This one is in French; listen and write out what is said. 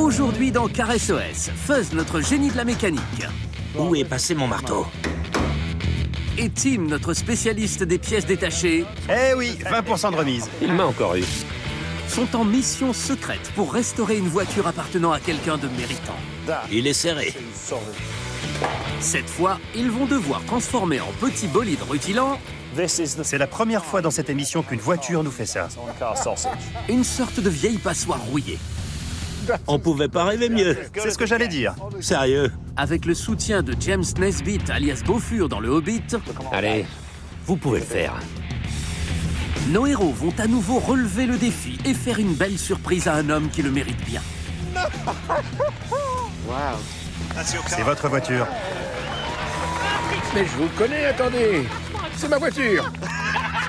Aujourd'hui dans Car SOS, Fuzz, notre génie de la mécanique. Où est passé mon marteau? Et Tim, notre spécialiste des pièces détachées. Eh oui, 20% de remise. Il m'a encore eu. Sont en mission secrète pour restaurer une voiture appartenant à quelqu'un de méritant. Il est serré. Cette fois, ils vont devoir transformer en petit bolide rutilant C'est la première fois dans cette émission qu'une voiture nous fait ça. une sorte de vieille passoire rouillée. On pouvait pas rêver mieux. C'est ce que j'allais dire. Sérieux. Avec le soutien de James Nesbitt, alias Beaufur dans le Hobbit, Allez, vous pouvez le faire. nos héros vont à nouveau relever le défi et faire une belle surprise à un homme qui le mérite bien. C'est votre voiture. Mais je vous connais, attendez. C'est ma voiture.